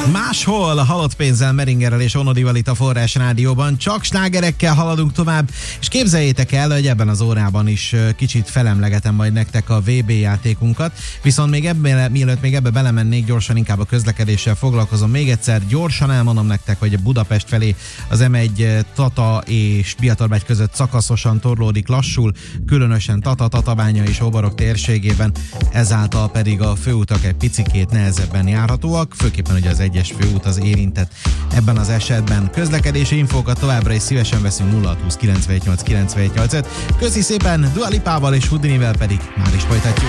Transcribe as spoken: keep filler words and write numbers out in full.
Máshol a halott pénzzel, Meringerrel és Onodival itt a Forrás Rádióban. Csak slágerekkel haladunk tovább, és képzeljétek el, hogy ebben az órában is kicsit felemlegetem majd nektek a vé bé játékunkat. Viszont még ebben, mielőtt még ebbe belemennék, gyorsan inkább a közlekedéssel foglalkozom. Még egyszer gyorsan elmondom nektek, hogy Budapest felé az em egy Tata és Biatorbágy között szakaszosan torlódik lassul, különösen Tata, Tatabánya és Óbarok térségében, ezáltal pedig a főutak egy picikét nehezebben járhatóak, főképpen ugye az egyes főút az érintett ebben az esetben. Közlekedési infókat továbbra is szívesen veszünk nulla hat húsz kilencvennyolc kilencvennyolc. Köszi szépen, Dua Lipával és Houdinivel pedig már is folytatjuk.